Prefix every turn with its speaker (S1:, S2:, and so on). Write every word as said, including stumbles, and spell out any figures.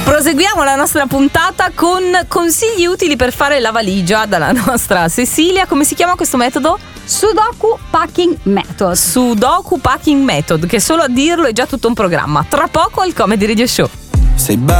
S1: Proseguiamo la nostra puntata con consigli utili per fare la valigia dalla nostra Cecilia. Come si chiama questo metodo?
S2: Sudoku Packing Method.
S1: Sudoku Packing Method, che solo a dirlo è già tutto un programma. Tra poco al Comedy Radio Show.
S3: Sei